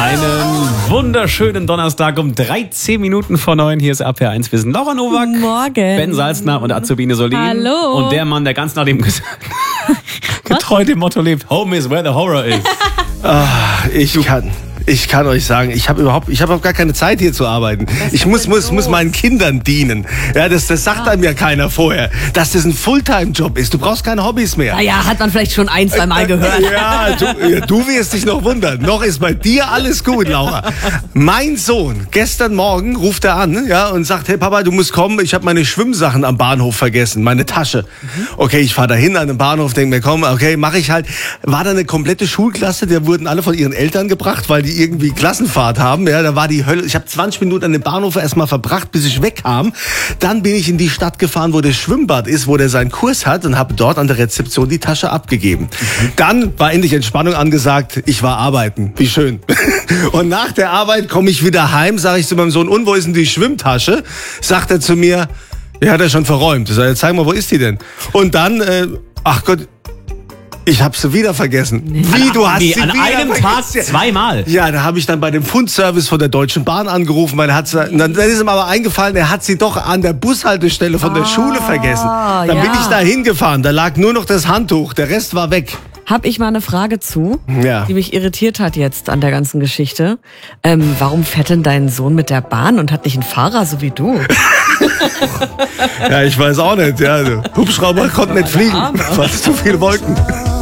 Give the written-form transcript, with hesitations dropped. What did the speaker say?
Einen wunderschönen Donnerstag um 13 Minuten vor 9. Hier ist RPR1. Wir sind Laura Nowak, Morgen. Ben Salzner und Azubine Solin. Hallo. Und der Mann, der ganz nach dem getreu dem Motto lebt, Home is where the horror is. Ich kann euch sagen, ich habe überhaupt gar keine Zeit hier zu arbeiten. Ich muss meinen Kindern dienen. Ja, das sagt einem ja keiner vorher, dass das ein Fulltime-Job ist. Du brauchst keine Hobbys mehr. Naja, hat man vielleicht schon ein, zwei Mal gehört. Ja, du wirst dich noch wundern. Noch ist bei dir alles gut, Laura. Mein Sohn, gestern Morgen ruft er an, ja, und sagt, hey Papa, du musst kommen, ich habe meine Schwimmsachen am Bahnhof vergessen, meine Tasche. Okay, ich fahre dahin an den Bahnhof, denke mir, komm, okay, mache ich halt. War da eine komplette Schulklasse, die wurden alle von ihren Eltern gebracht, weil die irgendwie Klassenfahrt haben. Ja, da war die Hölle. Ich habe 20 Minuten an dem Bahnhof erstmal verbracht, bis ich wegkam. Dann bin ich in die Stadt gefahren, wo das Schwimmbad ist, wo der seinen Kurs hat, und habe dort an der Rezeption die Tasche abgegeben. Dann war endlich Entspannung angesagt. Ich war arbeiten. Wie schön. Und nach der Arbeit komme ich wieder heim, sage ich zu meinem Sohn, und wo ist denn die Schwimmtasche? Sagt er zu mir, ja, hat er schon verräumt. Ich sage, zeig mal, wo ist die denn? Und dann, ach Gott, ich habe sie wieder vergessen. Wie, du hast sie an wieder einem vergessen? Tag zweimal? Ja, da habe ich dann bei dem Fundservice von der Deutschen Bahn angerufen, weil dann ist ihm aber eingefallen, er hat sie doch an der Bushaltestelle von der Schule vergessen. Dann bin ich da hingefahren, da lag nur noch das Handtuch, der Rest war weg. Hab ich mal eine Frage zu, Ja. die mich irritiert hat jetzt an der ganzen Geschichte. Warum fährt denn dein Sohn mit der Bahn und hat nicht einen Fahrer, so wie du? Ja, ich weiß auch nicht. Ja, Hubschrauber konnten nicht fliegen, weil es zu viele Wolken.